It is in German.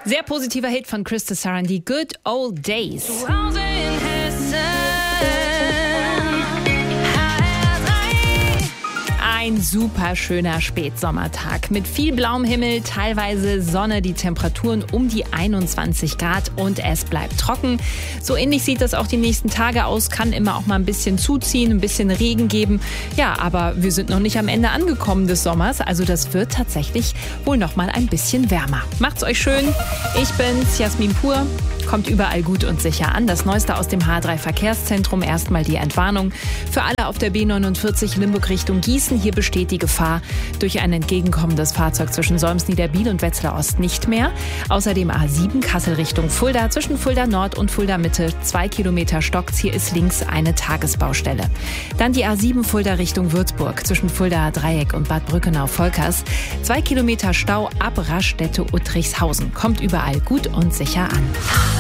Sehr positiver Hit von Krista Sarandon, Good Old Days. Ein super schöner Spätsommertag mit viel blauem Himmel, teilweise Sonne, die Temperaturen um die 21 Grad und es bleibt trocken. So ähnlich sieht das auch die nächsten Tage aus, kann immer auch mal ein bisschen zuziehen, ein bisschen Regen geben. Ja, aber wir sind noch nicht am Ende angekommen des Sommers, also das wird tatsächlich wohl noch mal ein bisschen wärmer. Macht's euch schön, ich bin's, Jasmin Pur. Kommt überall gut und sicher an. Das Neueste aus dem H3 Verkehrszentrum. Erstmal die Entwarnung für alle auf der B49 Limburg Richtung Gießen. Hier besteht die Gefahr durch ein entgegenkommendes Fahrzeug zwischen Solms-Niederbiel und Wetzlar Ost nicht mehr. Außerdem A7 Kassel Richtung Fulda. Zwischen Fulda Nord und Fulda Mitte 2 Kilometer stockt's. Hier ist links eine Tagesbaustelle. Dann die A7 Fulda Richtung Würzburg. Zwischen Fulda Dreieck und Bad Brückenau-Volkers. 2 Kilometer Stau ab Raststätte Uttrichshausen. Kommt überall gut und sicher an.